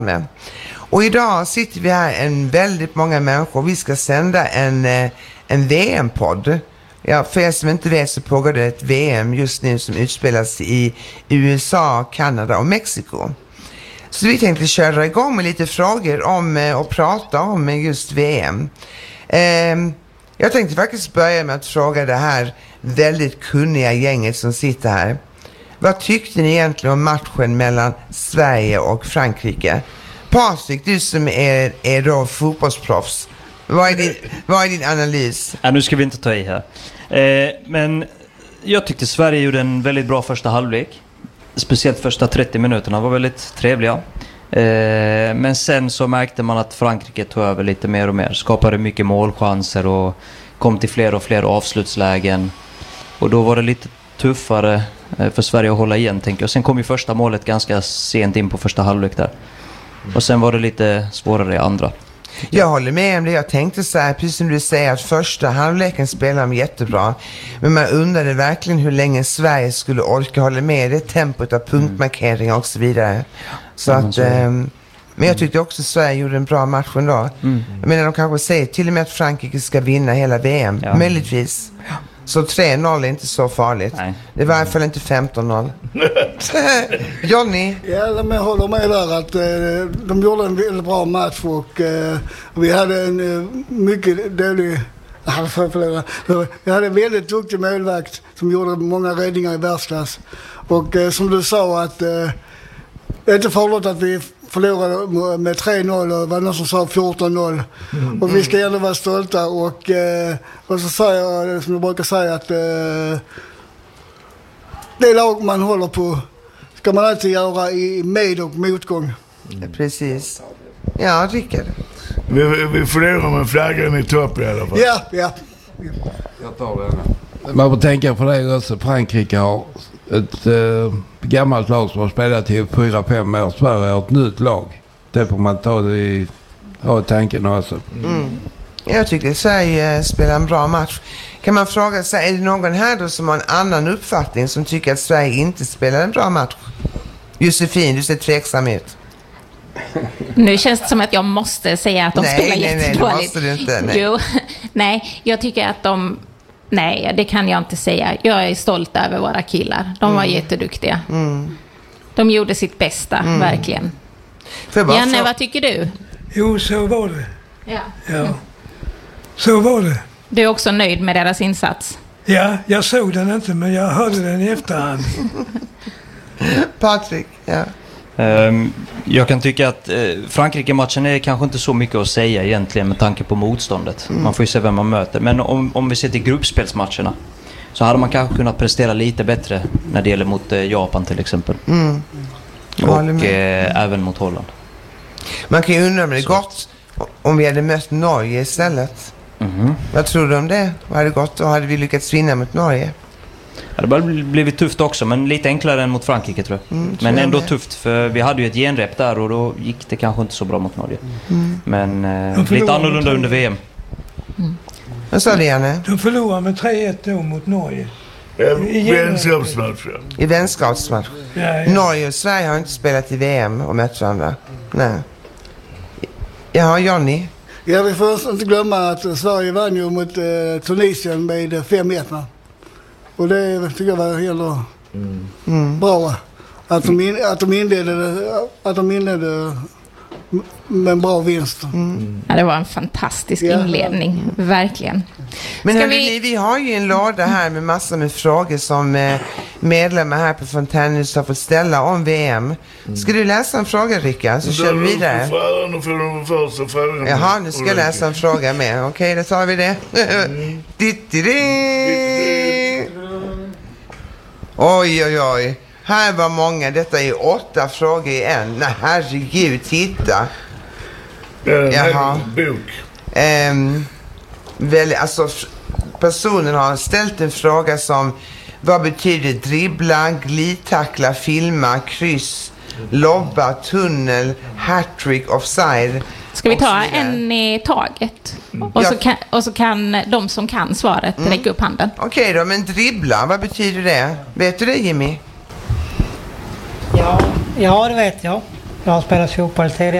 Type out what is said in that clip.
med. Och idag sitter vi här en väldigt många människor. Vi ska sända en VM-podd. Ja, för er som inte vet så pågår det ett VM just nu som utspelas i USA, Kanada och Mexiko. Så vi tänkte köra igång med lite frågor om och prata om just VM. Jag tänkte faktiskt börja med att fråga det här väldigt kunniga gänget som sitter här. Vad tyckte ni egentligen om matchen mellan Sverige och Frankrike? Patrik, du som är då fotbollsproffs. Vad är din analys? Ja, nu ska vi inte ta i här. Men jag tyckte Sverige gjorde en väldigt bra första halvlek. Speciellt första 30 minuterna var väldigt trevliga. Men sen så märkte man att Frankrike tog över lite mer och mer. Skapade mycket målchanser och kom till fler och fler avslutslägen. Och då var det lite tuffare för Sverige att hålla igen, tänker jag. Sen kom ju första målet ganska sent in på första halvlek där. Och sen var det lite svårare i andra. Jag håller med om det. Jag tänkte så här, precis som du säger, att första halvleken spelar de jättebra. Men man undrade verkligen hur länge Sverige skulle orka hålla med det tempot av punktmarkeringar och så vidare. Så att, men jag tyckte också att Sverige gjorde en bra match ändå. Jag menar, de kanske säger till och med att Frankrike ska vinna hela VM. Ja. Möjligtvis. Så 3-0 är inte så farligt. Nej. Det var i alla fall inte 15-0. Johnny? Ja, men jag håller med där att de gjorde en väldigt bra match och vi hade en mycket dålig... Vi hade en väldigt duktig målvakt som gjorde många räddningar i världsklass. Och som du sa att det är inte farligt att vi förlorade med 3-0 och var någon som sa 14-0. Och vi ska ändå vara stolta och så säger jag, som jag brukar säga, att det lag man håller på ska man alltid göra i med- och motgång. Precis. Ja, Rickard. Vi förlorar med flaggan i topp i alla fall. Ja. Jag tar det. Man får tänka på det också. Frankrike har ett gammalt lag som har spelat i 4-5 år. Sverige har ett nytt lag. Det får man ta det i tanken också. Jag tycker Sverige spelar en bra match. Kan man fråga sig, är det någon här då som har en annan uppfattning som tycker att Sverige inte spelar en bra match? Josefin, du ser tveksam ut. Nu känns det som att jag måste säga att de spelar jättedåligt. Nej, det måste du inte. Nej. Jo, nej, jag tycker att de... Nej, det kan jag inte säga. Jag är stolt över våra killar. De var jätteduktiga. De gjorde sitt bästa, verkligen. Janne, vad tycker du? Jo, så var det. Ja. Så var det. Du är också nöjd med deras insats? Ja, jag såg den inte, men jag hörde den i efterhand. Patrik, ja. Jag kan tycka att Frankrike-matchen är kanske inte så mycket att säga egentligen med tanke på motståndet. Man får ju se vem man möter. Men om vi ser till gruppspelsmatcherna så hade man kanske kunnat prestera lite bättre när det gäller mot Japan till exempel. Och även mot Holland. Man kan ju undra om det är gott om vi hade mött Norge istället. Vad tror du om det? Vad hade gått och hade vi lyckats vinna mot Norge? Ja, det hade blivit tufft också, men lite enklare än mot Frankrike tror jag. Men ändå tufft, för vi hade ju ett genrep där och då gick det kanske inte så bra mot Norge. Men lite annorlunda under VM. Vad sa du, Janne? De förlorade med 3-1 då mot Norge. Vänskapsmatch. I vänskapsmatch. Ja. Norge och Sverige har inte spelat i VM och mött varandra. Nej. Ja, Johnny? Ja, vi får inte glömma att Sverige vann ju mot Tunisien med 5-1. Och det tycker jag var helt bra. Att de inledde med en bra vinst. Ja, det var en fantastisk inledning, verkligen. Men vi har ju en låda här med massor med frågor som medlemmar här på Fontänhuset har fått ställa om VM. Ska du läsa en fråga, Rickard, så kör vi vidare. Jaha, nu ska jag läsa en fråga med. Okej, då tar vi det. Oj. Här var många. Detta är 8 frågor i en. Nej, herregud, titta. Jaha. Alltså, personen har ställt en fråga som: vad betyder dribbla, glidtackla, filma, kryss, lobba, tunnel, hattrick, offside? Ska vi ta en i taget? Och så kan de som kan svaret räcka upp handen. Okej då, men dribbla, vad betyder det? Vet du det, Jimmy? Ja, det vet jag. Jag har spelat fotboll tidigare.